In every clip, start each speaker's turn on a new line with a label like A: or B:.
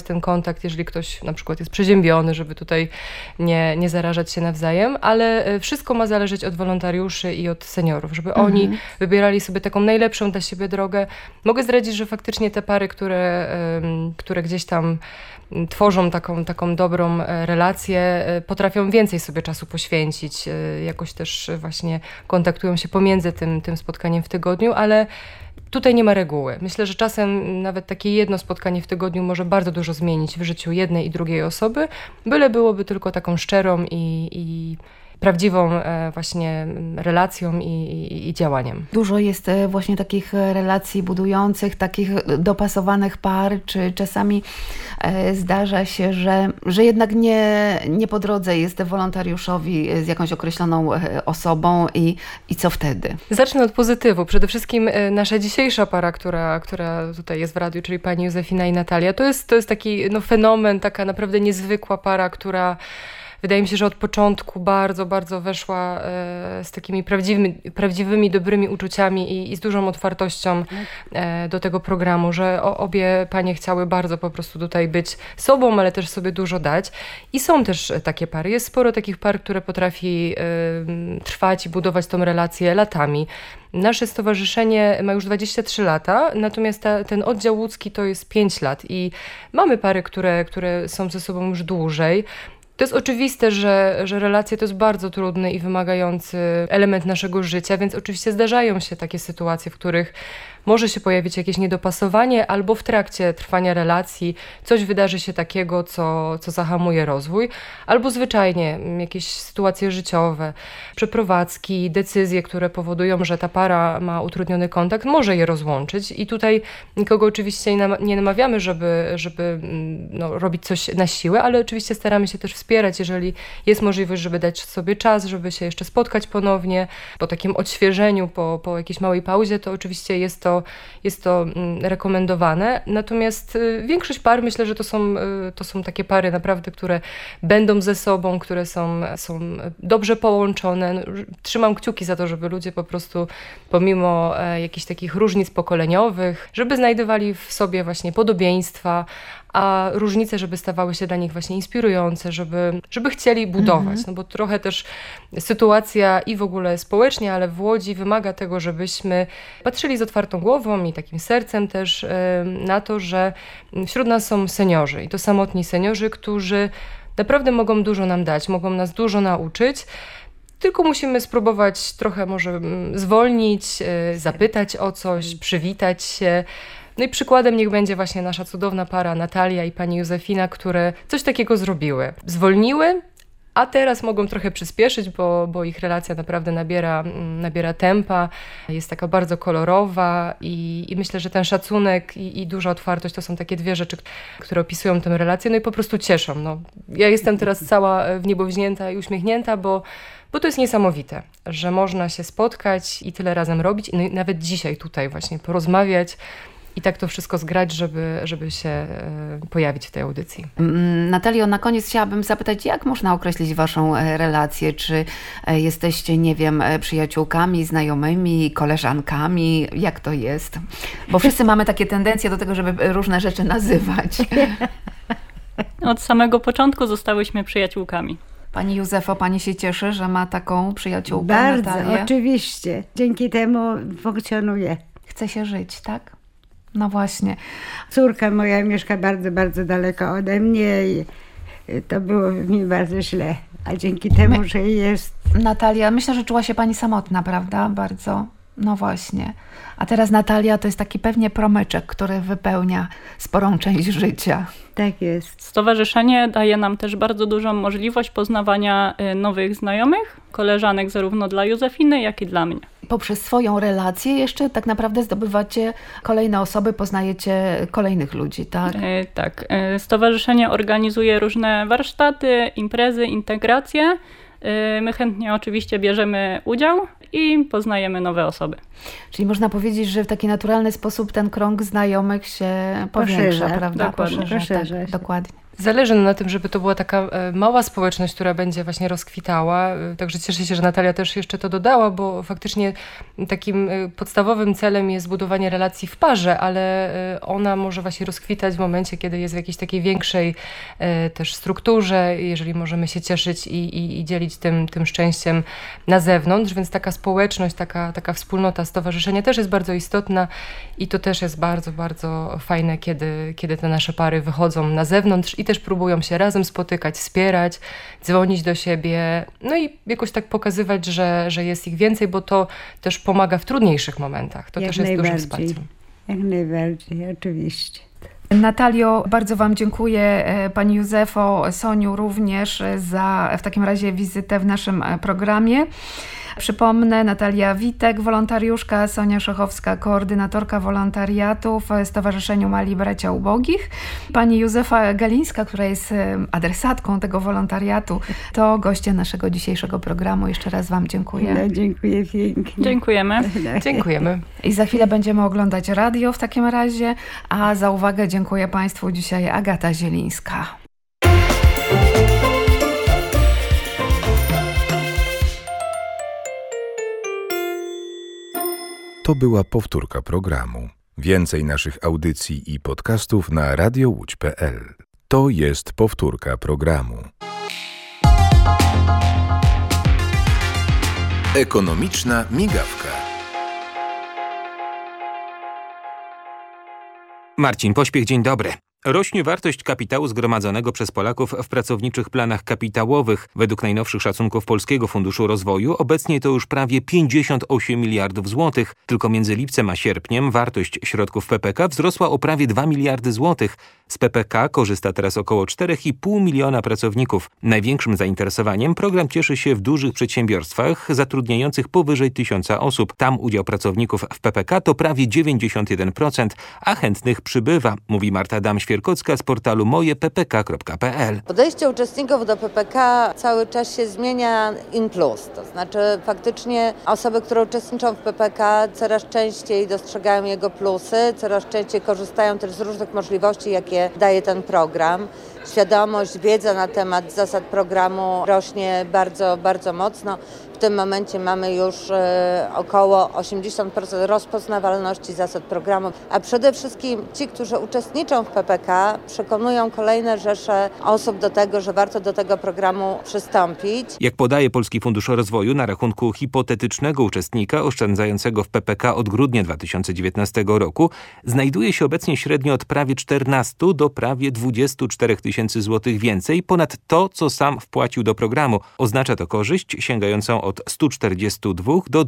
A: ten kontakt, jeżeli ktoś na przykład jest przeziębiony, żeby tutaj nie zarażać się nawzajem, ale wszystko ma zależeć od wolontariuszy i od seniorów, żeby oni wybierali sobie taką najlepszą dla siebie drogę. Mogę zdradzić, że faktycznie te pary, które gdzieś tam tworzą taką dobrą relację, potrafią więcej sobie czasu poświęcić, jakoś też właśnie kontaktują się pomiędzy tym spotkaniem w tygodniu, ale tutaj nie ma reguły. Myślę, że czasem nawet takie jedno spotkanie w tygodniu może bardzo dużo zmienić w życiu jednej i drugiej osoby, byle byłoby tylko taką szczerą i prawdziwą właśnie relacją i działaniem.
B: Dużo jest właśnie takich relacji budujących, takich dopasowanych par, czy czasami zdarza się, że jednak nie po drodze jest wolontariuszowi z jakąś określoną osobą i co wtedy?
A: Zacznę od pozytywu. Przede wszystkim nasza dzisiejsza para, która tutaj jest w radiu, czyli pani Józefina i Natalia, to jest taki fenomen, taka naprawdę niezwykła para, która wydaje mi się, że od początku bardzo, bardzo weszła z takimi prawdziwymi, dobrymi uczuciami i z dużą otwartością do tego programu, że obie panie chciały bardzo po prostu tutaj być sobą, ale też sobie dużo dać. I są też takie pary. Jest sporo takich par, które potrafi trwać i budować tą relację latami. Nasze stowarzyszenie ma już 23 lata, natomiast ten oddział łódzki to jest 5 lat i mamy pary, które są ze sobą już dłużej. To jest oczywiste, że relacje to jest bardzo trudny i wymagający element naszego życia, więc oczywiście zdarzają się takie sytuacje, w których może się pojawić jakieś niedopasowanie albo w trakcie trwania relacji coś wydarzy się takiego, co zahamuje rozwój, albo zwyczajnie jakieś sytuacje życiowe, przeprowadzki, decyzje, które powodują, że ta para ma utrudniony kontakt, może je rozłączyć i tutaj nikogo oczywiście nie namawiamy, żeby robić coś na siłę, ale oczywiście staramy się też wspierać, jeżeli jest możliwość, żeby dać sobie czas, żeby się jeszcze spotkać ponownie, po takim odświeżeniu, po jakiejś małej pauzie, to oczywiście jest to rekomendowane. Natomiast większość par, myślę, że to są takie pary naprawdę, które będą ze sobą, które są dobrze połączone. Trzymam kciuki za to, żeby ludzie po prostu pomimo jakichś takich różnic pokoleniowych, żeby znajdowali w sobie właśnie podobieństwa, a różnice, żeby stawały się dla nich właśnie inspirujące, żeby chcieli budować. No bo trochę też sytuacja i w ogóle społecznie, ale w Łodzi wymaga tego, żebyśmy patrzyli z otwartą głową i takim sercem też na to, że wśród nas są seniorzy i to samotni seniorzy, którzy naprawdę mogą dużo nam dać, mogą nas dużo nauczyć. Tylko musimy spróbować trochę może zwolnić, zapytać o coś, przywitać się. No i przykładem niech będzie właśnie nasza cudowna para Natalia i pani Józefina, które coś takiego zrobiły. Zwolniły, a teraz mogą trochę przyspieszyć, bo ich relacja naprawdę nabiera tempa, jest taka bardzo kolorowa i myślę, że ten szacunek i duża otwartość to są takie dwie rzeczy, które opisują tę relację, no i po prostu cieszą. No, ja jestem teraz cała w niebo wzięta i uśmiechnięta, bo to jest niesamowite, że można się spotkać i tyle razem robić i nawet dzisiaj tutaj właśnie porozmawiać i tak to wszystko zgrać, żeby się pojawić w tej audycji.
B: Natalio, na koniec chciałabym zapytać, jak można określić waszą relację? Czy jesteście, nie wiem, przyjaciółkami, znajomymi, koleżankami? Jak to jest? Bo wszyscy mamy takie tendencje do tego, żeby różne rzeczy nazywać.
C: Od samego początku zostałyśmy przyjaciółkami.
B: Pani Józefo, pani się cieszy, że ma taką przyjaciółkę
D: Bardzo,
B: Natalię?
D: oczywiście. Dzięki temu funkcjonuje.
B: Chce się żyć, tak? No właśnie.
D: Córka moja mieszka bardzo, bardzo daleko ode mnie i to było mi bardzo źle. A dzięki temu, że jest...
B: Natalia, myślę, że czuła się pani samotna, prawda? Bardzo. No właśnie. A teraz Natalia to jest taki pewnie promyczek, który wypełnia sporą część życia.
D: Tak jest.
C: Stowarzyszenie daje nam też bardzo dużą możliwość poznawania nowych znajomych, koleżanek zarówno dla Józefiny, jak i dla mnie.
B: Poprzez swoją relację jeszcze tak naprawdę zdobywacie kolejne osoby, poznajecie kolejnych ludzi, tak?
C: Tak. Stowarzyszenie organizuje różne warsztaty, imprezy, integracje. My chętnie oczywiście bierzemy udział i poznajemy nowe osoby.
B: Czyli można powiedzieć, że w taki naturalny sposób ten krąg znajomych się powiększa, prawda?
C: Dokładnie.
B: Poszerza. Tak, dokładnie.
A: Zależy na tym, żeby to była taka mała społeczność, która będzie właśnie rozkwitała. Także cieszę się, że Natalia też jeszcze to dodała, bo faktycznie takim podstawowym celem jest budowanie relacji w parze, ale ona może właśnie rozkwitać w momencie, kiedy jest w jakiejś takiej większej też strukturze, jeżeli możemy się cieszyć i dzielić tym szczęściem na zewnątrz, więc taka społeczność, taka wspólnota, stowarzyszenie też jest bardzo istotna i to też jest bardzo, bardzo fajne, kiedy te nasze pary wychodzą na zewnątrz i też próbują się razem spotykać, wspierać, dzwonić do siebie, no i jakoś tak pokazywać, że jest ich więcej, bo to też pomaga w trudniejszych momentach. To też jest dużym wsparciem.
D: Jak najbardziej, oczywiście.
B: Natalio, bardzo Wam dziękuję, Pani Józefo, Soniu również za w takim razie wizytę w naszym programie. Przypomnę, Natalia Witek, wolontariuszka, Sonia Szochowska, koordynatorka wolontariatu w Stowarzyszeniu Mali Bracia Ubogich. Pani Józefa Galińska, która jest adresatką tego wolontariatu, to goście naszego dzisiejszego programu. Jeszcze raz Wam dziękuję.
D: No, dziękuję pięknie.
C: Dziękujemy.
A: Dziękujemy.
B: I za chwilę będziemy oglądać radio w takim razie, a za uwagę dziękuję Państwu dzisiaj Agata Zielińska.
E: To była powtórka programu. Więcej naszych audycji i podcastów na radiołódź.pl. To jest powtórka programu. Ekonomiczna migawka.
F: Marcin Pośpiech, dzień dobry. Rośnie wartość kapitału zgromadzonego przez Polaków w pracowniczych planach kapitałowych. Według najnowszych szacunków Polskiego Funduszu Rozwoju obecnie to już prawie 58 miliardów złotych. Tylko między lipcem a sierpniem wartość środków PPK wzrosła o prawie 2 miliardy złotych. Z PPK korzysta teraz około 4,5 miliona pracowników. Największym zainteresowaniem program cieszy się w dużych przedsiębiorstwach zatrudniających powyżej 1000 osób. Tam udział pracowników w PPK to prawie 91%, a chętnych przybywa, mówi Marta Dam-Świerkocka z portalu mojeppk.pl.
G: Podejście uczestników do PPK cały czas się zmienia in plus. To znaczy faktycznie osoby, które uczestniczą w PPK coraz częściej dostrzegają jego plusy, coraz częściej korzystają też z różnych możliwości, jakie daje ten program. Świadomość, wiedza na temat zasad programu rośnie bardzo, bardzo mocno. W tym momencie mamy już około 80% rozpoznawalności zasad programu, a przede wszystkim ci, którzy uczestniczą w PPK, przekonują kolejne rzesze osób do tego, że warto do tego programu przystąpić.
F: Jak podaje Polski Fundusz Rozwoju, na rachunku hipotetycznego uczestnika oszczędzającego w PPK od grudnia 2019 roku znajduje się obecnie średnio od prawie 14 do prawie 24 tysięcy złotych więcej ponad to, co sam wpłacił do programu. Oznacza to korzyść sięgającą od 142 do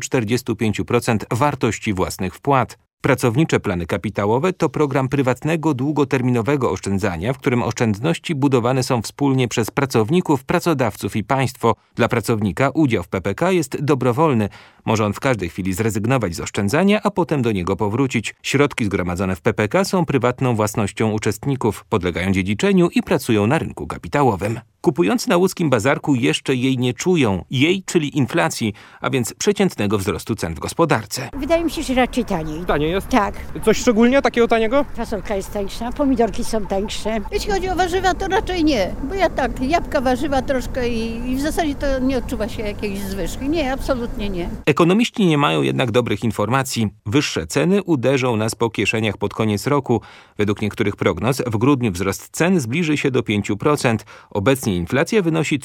F: 245% wartości własnych wpłat. Pracownicze plany kapitałowe to program prywatnego, długoterminowego oszczędzania, w którym oszczędności budowane są wspólnie przez pracowników, pracodawców i państwo. Dla pracownika udział w PPK jest dobrowolny. Może on w każdej chwili zrezygnować z oszczędzania, a potem do niego powrócić. Środki zgromadzone w PPK są prywatną własnością uczestników, podlegają dziedziczeniu i pracują na rynku kapitałowym. Kupujący na łódzkim bazarku jeszcze jej nie czują. Jej, czyli inflacji, a więc przeciętnego wzrostu cen w gospodarce.
H: Wydaje mi się, że raczej taniej.
I: Taniej jest?
H: Tak.
I: Coś szczególnie takiego taniego?
H: Fasolka jest tańsza, pomidorki są tańsze.
J: Jeśli chodzi o warzywa, to raczej nie, bo ja tak, jabłka, warzywa troszkę i w zasadzie to nie odczuwa się jakiejś zwyżki. Nie, absolutnie nie.
F: Ekonomiści nie mają jednak dobrych informacji. Wyższe ceny uderzą nas po kieszeniach pod koniec roku. Według niektórych prognoz w grudniu wzrost cen zbliży się do 5%. Obecnie inflacja wynosi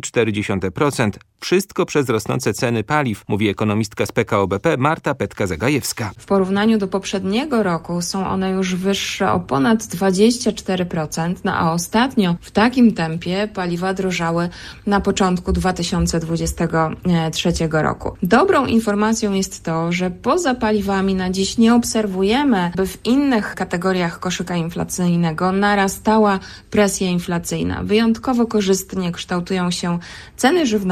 F: 3,4%. Wszystko przez rosnące ceny paliw, mówi ekonomistka z PKO BP Marta Petka-Zagajewska.
K: W porównaniu do poprzedniego roku są one już wyższe o ponad 24%, a ostatnio w takim tempie paliwa drożały na początku 2023 roku. Dobrą informacją jest to, że poza paliwami na dziś nie obserwujemy, by w innych kategoriach koszyka inflacyjnego narastała presja inflacyjna. Wyjątkowo korzystnie kształtują się ceny żywności,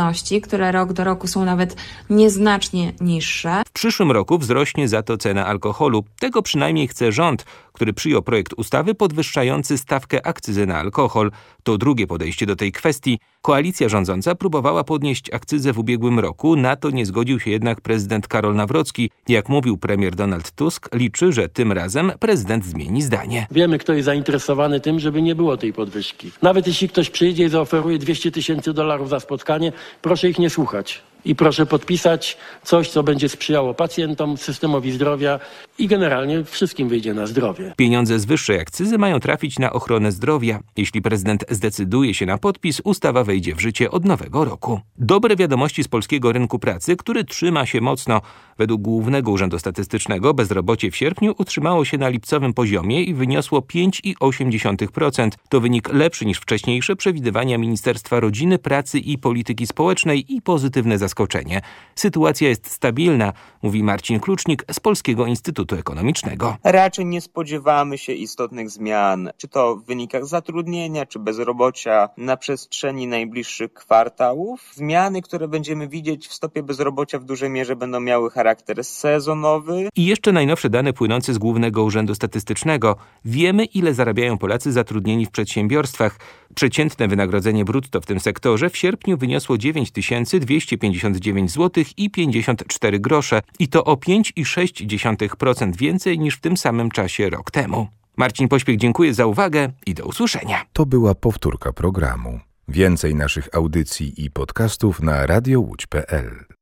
K: które rok do roku są nawet nieznacznie niższe.
F: W przyszłym roku wzrośnie za to cena alkoholu. Tego przynajmniej chce rząd, który przyjął projekt ustawy podwyższający stawkę akcyzy na alkohol. To drugie podejście do tej kwestii. Koalicja rządząca próbowała podnieść akcyzę w ubiegłym roku, na to nie zgodził się jednak prezydent Karol Nawrocki. Jak mówił premier Donald Tusk, liczy, że tym razem prezydent zmieni zdanie.
L: Wiemy, kto jest zainteresowany tym, żeby nie było tej podwyżki. Nawet jeśli ktoś przyjdzie i zaoferuje $200,000 za spotkanie, proszę ich nie słuchać. I proszę podpisać coś, co będzie sprzyjało pacjentom, systemowi zdrowia i generalnie wszystkim wyjdzie na zdrowie.
F: Pieniądze z wyższej akcyzy mają trafić na ochronę zdrowia. Jeśli prezydent zdecyduje się na podpis, ustawa wejdzie w życie od nowego roku. Dobre wiadomości z polskiego rynku pracy, który trzyma się mocno. Według Głównego Urzędu Statystycznego bezrobocie w sierpniu utrzymało się na lipcowym poziomie i wyniosło 5,8%. To wynik lepszy niż wcześniejsze przewidywania Ministerstwa Rodziny, Pracy i Polityki Społecznej i pozytywne zaskoczenie. Sytuacja jest stabilna, mówi Marcin Klucznik z Polskiego Instytutu Ekonomicznego.
M: Raczej nie spodziewamy się istotnych zmian, czy to w wynikach zatrudnienia, czy bezrobocia na przestrzeni najbliższych kwartałów. Zmiany, które będziemy widzieć w stopie bezrobocia w dużej mierze będą miały charakter sezonowy.
F: I jeszcze najnowsze dane płynące z Głównego Urzędu Statystycznego. Wiemy, ile zarabiają Polacy zatrudnieni w przedsiębiorstwach. Przeciętne wynagrodzenie brutto w tym sektorze w sierpniu wyniosło 9259 zł i 54 grosze i to o 5,6% więcej niż w tym samym czasie rok temu. Marcin Pośpiech, dziękuję za uwagę i do usłyszenia.
E: To była powtórka programu. Więcej naszych audycji i podcastów na radiołódź.pl.